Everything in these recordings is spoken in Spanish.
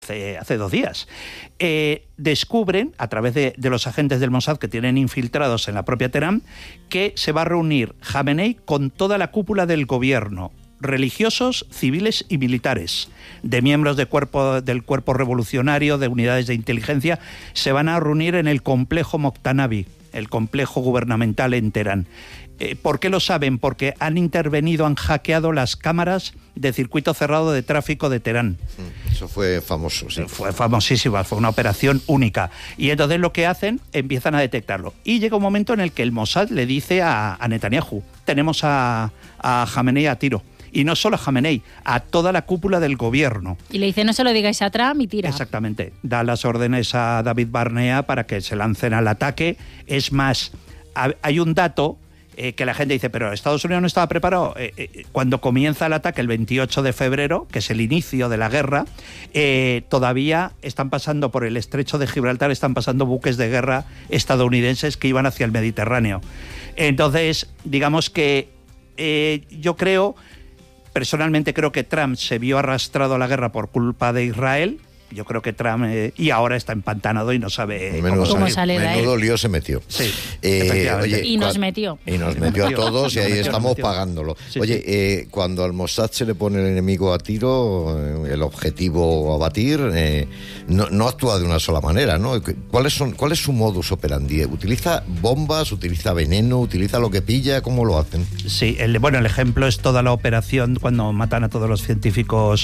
hace 2 días. Descubren, a través de los agentes del Mossad que tienen infiltrados en la propia Teherán, que se va a reunir Jamenei con toda la cúpula del gobierno, religiosos, civiles y militares, de miembros del cuerpo revolucionario, de unidades de inteligencia. Se van a reunir en el complejo Moktanabi, el complejo gubernamental en Teherán. ¿Por qué lo saben? Porque han intervenido, han hackeado las cámaras de circuito cerrado de tráfico de Teherán. Eso fue famoso, sí. Fue famosísima, fue una operación única. Y entonces lo que hacen, empiezan a detectarlo. Y llega un momento en el que el Mossad le dice a Netanyahu: tenemos a Jamenei a tiro. Y no solo a Jamenei, a toda la cúpula del gobierno. Y le dice: no se lo digáis a Trump, y tira. Exactamente. Da las órdenes a David Barnea para que se lancen al ataque. Es más, hay un dato que la gente dice: pero Estados Unidos no estaba preparado. Cuando comienza el ataque el 28 de febrero, que es el inicio de la guerra, todavía están pasando por el estrecho de Gibraltar, están pasando buques de guerra estadounidenses que iban hacia el Mediterráneo. Entonces, digamos que yo personalmente creo que Trump se vio arrastrado a la guerra por culpa de Israel. Yo creo que Trump y ahora está empantanado y no sabe cómo sale de ahí. Menudo lío se metió. Sí, oye, y nos metió. Y nos metió a todos y ahí estamos pagándolo. Sí, oye, cuando al Mossad se le pone el enemigo a tiro, el objetivo a batir, no actúa de una sola manera, ¿no? ¿Cuál es su modus operandi? ¿Utiliza bombas, utiliza veneno, utiliza lo que pilla? ¿Cómo lo hacen? Sí, el ejemplo es toda la operación cuando matan a todos los científicos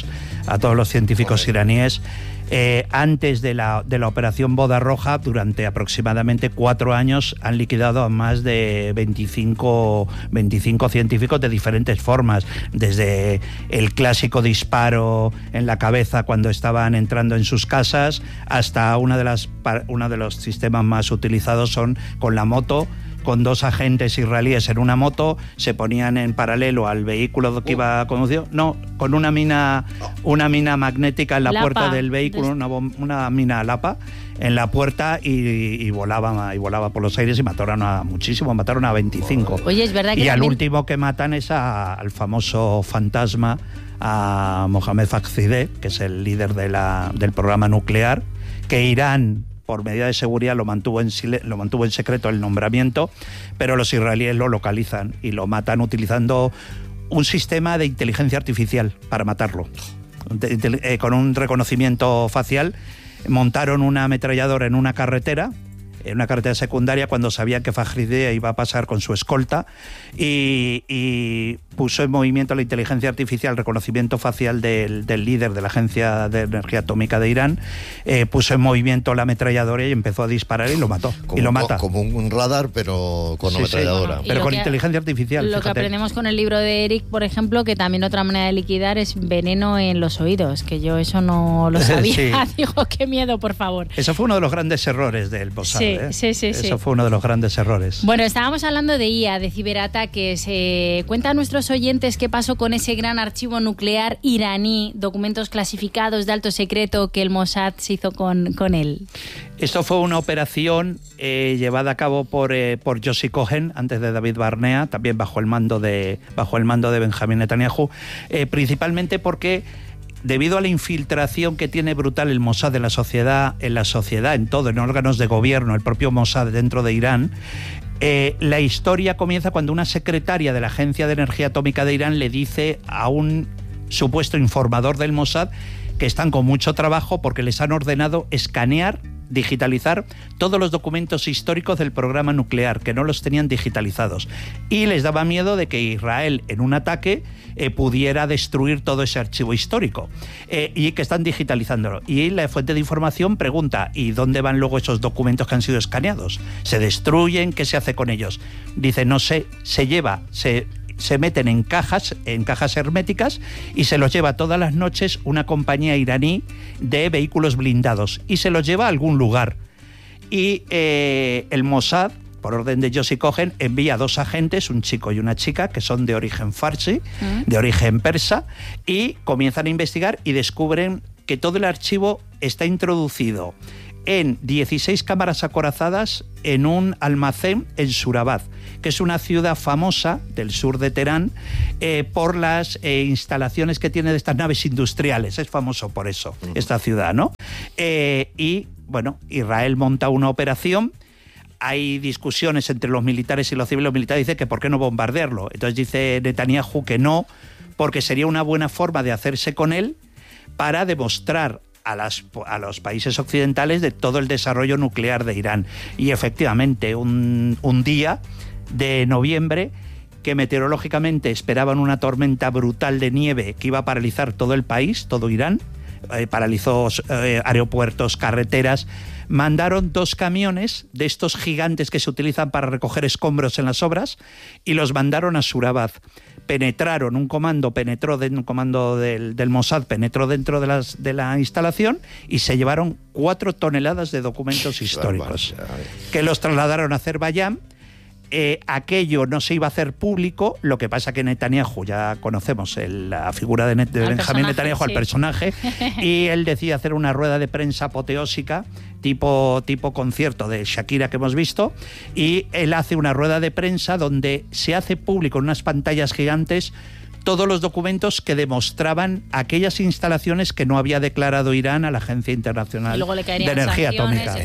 iraníes. Antes de la operación Boda Roja, durante aproximadamente 4 años, han liquidado a más de 25 científicos de diferentes formas, desde el clásico disparo en la cabeza cuando estaban entrando en sus casas, hasta uno de los sistemas más utilizados son con la moto. Con 2 agentes israelíes en una moto, se ponían en paralelo al vehículo que iba conducido, con una mina magnética en la puerta del vehículo, una mina Lapa en la puerta, y volaba por los aires y mataron a 25. Oye, es verdad que y al último que matan es al famoso fantasma, a Mohammad Fakhrizadeh, que es el líder del programa nuclear, que Irán, por medida de seguridad, lo mantuvo en secreto el nombramiento, pero los israelíes lo localizan y lo matan utilizando un sistema de inteligencia artificial para matarlo. Con un reconocimiento facial, montaron una ametralladora en una carretera secundaria, cuando sabían que Fakhrizadeh iba a pasar con su escolta, y puso en movimiento la inteligencia artificial, el reconocimiento facial del líder de la Agencia de Energía Atómica de Irán, puso en movimiento la ametralladora y empezó a disparar y lo mató. Y lo mata. Como un radar, pero con ametralladora. Pero con inteligencia artificial. Lo que aprendemos con el libro de Eric, por ejemplo, que también otra manera de liquidar es veneno en los oídos, que yo eso no lo sabía. Digo, qué miedo, por favor. Eso fue uno de los grandes errores del Mossad. Sí. Eso fue uno de los grandes errores. Bueno, estábamos hablando de IA, de ciberataques. Cuenta a nuestros oyentes qué pasó con ese gran archivo nuclear iraní, documentos clasificados de alto secreto que el Mossad se hizo con él. Esto fue una operación llevada a cabo por Yossi Cohen, antes de David Barnea, también bajo el mando de Benjamín Netanyahu, principalmente porque, debido a la infiltración que tiene brutal el Mossad en la sociedad, en todo, en órganos de gobierno, el propio Mossad dentro de Irán, la historia comienza cuando una secretaria de la Agencia de Energía Atómica de Irán le dice a un supuesto informador del Mossad que están con mucho trabajo porque les han ordenado escanear, digitalizar todos los documentos históricos del programa nuclear, que no los tenían digitalizados, y les daba miedo de que Israel, en un ataque, pudiera destruir todo ese archivo histórico, y que están digitalizándolo. Y la fuente de información pregunta: ¿y dónde van luego esos documentos que han sido escaneados? ¿Se destruyen? ¿Qué se hace con ellos? Dice: no sé, se meten en cajas herméticas y se los lleva todas las noches una compañía iraní de vehículos blindados y se los lleva a algún lugar. Y el Mossad, por orden de Yossi Cohen, envía 2 agentes, un chico y una chica, que son de origen farsi, de origen persa, y comienzan a investigar y descubren que todo el archivo está introducido en 16 cámaras acorazadas en un almacén en Surabad, que es una ciudad famosa del sur de Teherán por las instalaciones que tiene de estas naves industriales. Es famoso por eso, esta ciudad, ¿no? Y, bueno, Israel monta una operación. Hay discusiones entre los militares y los civiles. Los militares dicen que por qué no bombardearlo. Entonces dice Netanyahu que no, porque sería una buena forma de hacerse con él para demostrar a los países occidentales de todo el desarrollo nuclear de Irán. Y efectivamente, un día de noviembre, que meteorológicamente esperaban una tormenta brutal de nieve que iba a paralizar todo el país, todo Irán, paralizó aeropuertos, carreteras. Mandaron 2 camiones de estos gigantes que se utilizan para recoger escombros en las obras y los mandaron a Surabad. Penetraron, un comando del Mossad penetró dentro de la instalación y se llevaron 4 toneladas de documentos históricos que los trasladaron a Azerbaiyán. Aquello no se iba a hacer público, lo que pasa que Netanyahu, ya conocemos la figura de Benjamín Netanyahu, al personaje, y él decide hacer una rueda de prensa apoteósica, tipo concierto de Shakira que hemos visto, y él hace una rueda de prensa donde se hace público en unas pantallas gigantes todos los documentos que demostraban aquellas instalaciones que no había declarado Irán a la Agencia Internacional de Energía Atómica.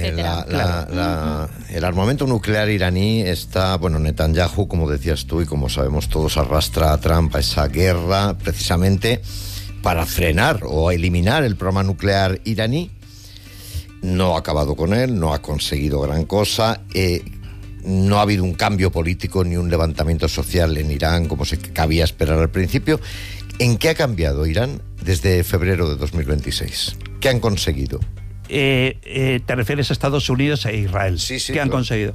El armamento nuclear iraní está, bueno, Netanyahu, como decías tú y como sabemos todos, arrastra a Trump a esa guerra precisamente para frenar o eliminar el programa nuclear iraní. No ha acabado con él, no ha conseguido gran cosa. No ha habido un cambio político ni un levantamiento social en Irán como se cabía esperar al principio. ¿En qué ha cambiado Irán desde febrero de 2026? ¿Qué han conseguido? Te refieres a Estados Unidos e Israel. Sí, ¿Qué han conseguido?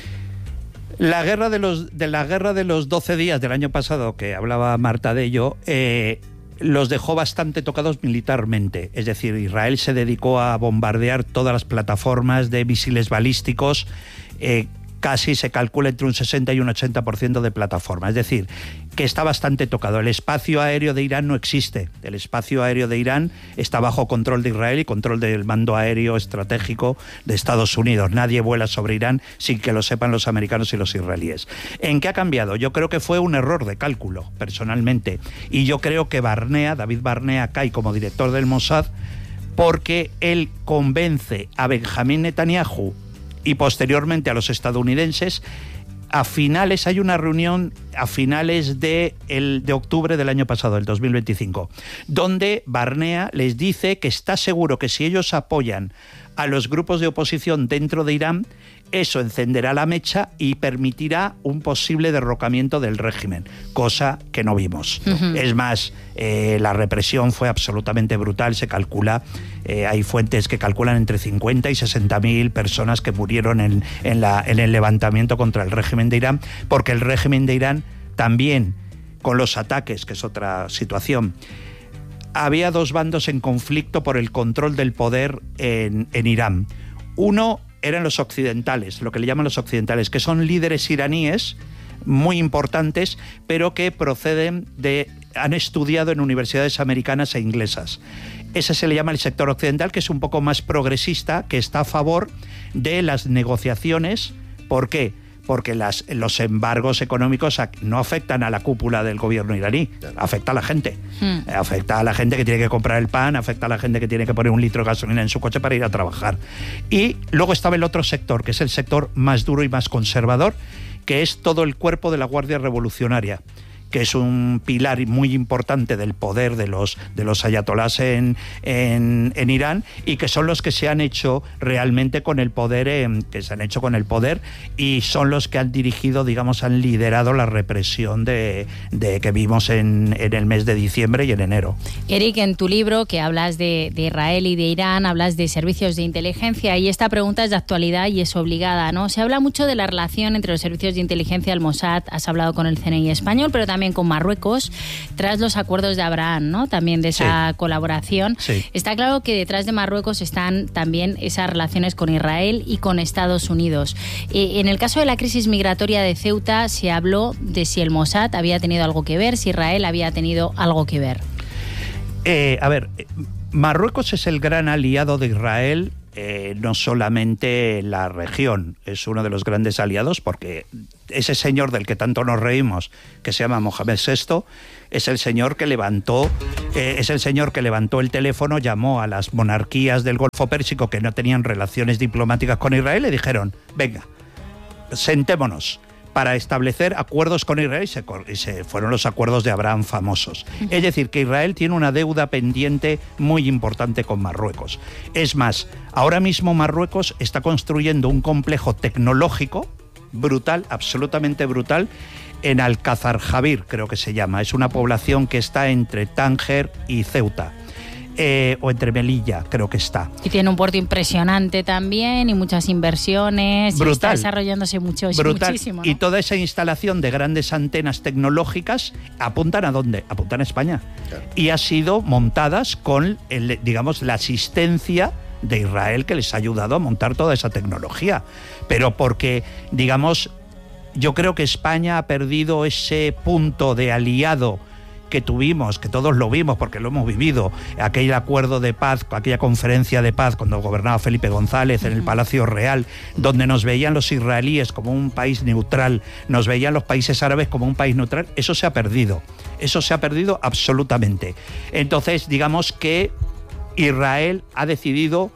La guerra de los 12 días del año pasado, que hablaba Marta de ello, los dejó bastante tocados militarmente. Es decir, Israel se dedicó a bombardear todas las plataformas de misiles balísticos. Casi se calcula entre un 60 y un 80% de plataforma. Es decir, que está bastante tocado. El espacio aéreo de Irán no existe. El espacio aéreo de Irán está bajo control de Israel y control del mando aéreo estratégico de Estados Unidos. Nadie vuela sobre Irán sin que lo sepan los americanos y los israelíes. ¿En qué ha cambiado? Yo creo que fue un error de cálculo, personalmente. Y yo creo que David Barnea cae como director del Mossad porque él convence a Benjamín Netanyahu y posteriormente a los estadounidenses. Hay una reunión a finales de octubre del año pasado, del 2025, donde Barnea les dice que está seguro que si ellos apoyan a los grupos de oposición dentro de Irán, eso encenderá la mecha y permitirá un posible derrocamiento del régimen, cosa que no vimos. Uh-huh. Es más, la represión fue absolutamente brutal. Se calcula, hay fuentes que calculan entre 50 y 60.000 personas que murieron en el levantamiento contra el régimen de Irán, porque el régimen de Irán también, con los ataques, que es otra situación, había 2 bandos en conflicto por el control del poder en Irán. Uno eran los occidentales, lo que le llaman los occidentales, que son líderes iraníes muy importantes, pero que han estudiado en universidades americanas e inglesas. Ese se le llama el sector occidental, que es un poco más progresista, que está a favor de las negociaciones. ¿Por qué? Porque los embargos económicos no afectan a la cúpula del gobierno iraní, afecta a la gente. Afecta a la gente que tiene que comprar el pan, afecta a la gente que tiene que poner un litro de gasolina en su coche para ir a trabajar. Y luego estaba el otro sector, que es el sector más duro y más conservador, que es todo el cuerpo de la Guardia Revolucionaria, que es un pilar muy importante del poder de los ayatolás en Irán, y que son los que se han hecho realmente con el poder, y son los que han dirigido, digamos, han liderado la represión de que vimos en el mes de diciembre y en enero. Eric, en tu libro, que hablas de Israel y de Irán, hablas de servicios de inteligencia, y esta pregunta es de actualidad y es obligada, ¿no? Se habla mucho de la relación entre los servicios de inteligencia del Mossad, has hablado con el CNI español, pero también con Marruecos, tras los acuerdos de Abraham, ¿no? También de esa colaboración. Sí. Está claro que detrás de Marruecos están también esas relaciones con Israel y con Estados Unidos. En el caso de la crisis migratoria de Ceuta, se habló de si el Mossad había tenido algo que ver, si Israel había tenido algo que ver. Marruecos es el gran aliado de Israel no solamente la región, es uno de los grandes aliados, porque ese señor del que tanto nos reímos, que se llama Mohamed VI, es el señor que levantó el teléfono, llamó a las monarquías del Golfo Pérsico que no tenían relaciones diplomáticas con Israel y dijeron, venga, sentémonos para establecer acuerdos con Israel, y se fueron los acuerdos de Abraham famosos. Es decir, que Israel tiene una deuda pendiente muy importante con Marruecos. Es más, ahora mismo Marruecos está construyendo un complejo tecnológico brutal, absolutamente brutal, en Alcázar Jabir, creo que se llama. Es una población que está entre Tánger y Ceuta. O entre Melilla, creo que está. Y tiene un puerto impresionante también y muchas inversiones. Brutal. Y está desarrollándose muchísimo, ¿no? Y toda esa instalación de grandes antenas tecnológicas apuntan ¿a dónde? Apuntan a España. Claro. Y ha sido montadas con, la asistencia de Israel, que les ha ayudado a montar toda esa tecnología. Pero porque, yo creo que España ha perdido ese punto de aliado que tuvimos, que todos lo vimos porque lo hemos vivido, aquel acuerdo de paz, aquella conferencia de paz cuando gobernaba Felipe González en el Palacio Real, donde nos veían los israelíes como un país neutral, nos veían los países árabes como un país neutral. Eso se ha perdido absolutamente. Entonces, digamos que Israel ha decidido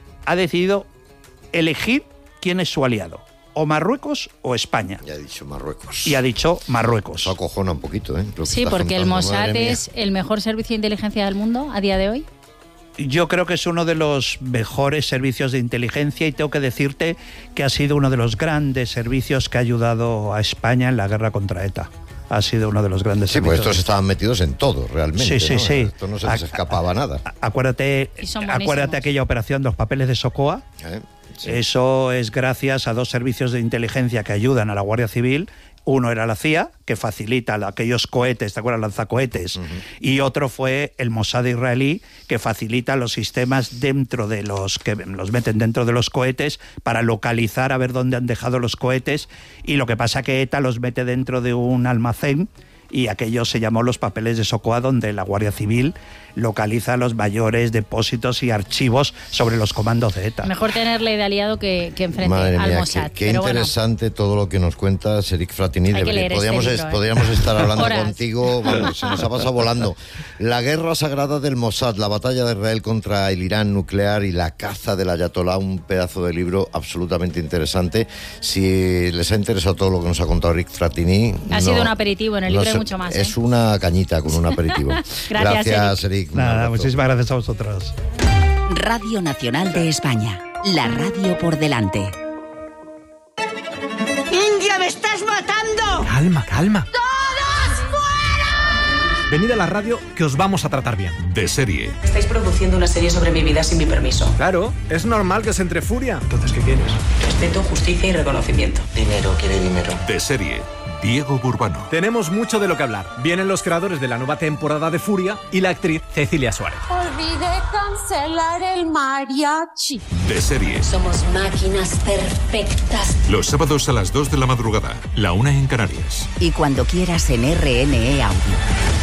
elegir quién es su aliado, o Marruecos o España. Ya ha dicho Marruecos. Y ha dicho Marruecos. Eso acojona un poquito, ¿eh? Sí, porque el Mossad es el mejor servicio de inteligencia del mundo a día de hoy. Yo creo que es uno de los mejores servicios de inteligencia y tengo que decirte que ha sido uno de los grandes servicios que ha ayudado a España en la guerra contra ETA. Ha sido uno de los grandes servicios. Sí, pues estos estaban metidos en todo, realmente. Sí. Esto no se les escapaba nada. Acuérdate aquella operación de los papeles de Socoa. Sí. Eso es gracias a dos servicios de inteligencia que ayudan a la Guardia Civil. Uno era la CIA, que facilita aquellos cohetes, ¿te acuerdas? Lanzacohetes. Uh-huh. Y otro fue el Mossad israelí, que facilita los sistemas que los meten dentro de los cohetes para localizar a ver dónde han dejado los cohetes. Y lo que pasa que ETA los mete dentro de un almacén, y aquello se llamó los papeles de Socoa, donde la Guardia Civil localiza los mayores depósitos y archivos sobre los comandos de ETA. Mejor tenerle de aliado que enfrente al Mossad. Qué interesante todo lo que nos cuentas, Eric Fratini. Podríamos estar hablando contigo, se nos ha pasado volando. La guerra sagrada del Mossad, la batalla de Israel contra el Irán nuclear y la caza del Ayatolá, un pedazo de libro absolutamente interesante. Si les ha interesado todo lo que nos ha contado Eric Fratini... Ha sido un aperitivo, en el libro hay mucho más. Es una cañita con un aperitivo. Gracias, Eric. Nada, muchísimas gracias a vosotros. Radio Nacional de España, la radio por delante. ¡India, me estás matando! Calma. ¡Todos fuera! Venid a la radio que os vamos a tratar bien. De serie. Estáis produciendo una serie sobre mi vida sin mi permiso. Claro, es normal que se entre furia. Entonces, ¿qué quieres? Respeto, justicia y reconocimiento. Dinero, quiere dinero. De serie. Diego Burbano. Tenemos mucho de lo que hablar. Vienen los creadores de la nueva temporada de Furia y la actriz Cecilia Suárez. Olvidé cancelar el mariachi. De serie. Somos máquinas perfectas. Los sábados a las 2 de la madrugada, la 1 en Canarias. Y cuando quieras en RNE Audio.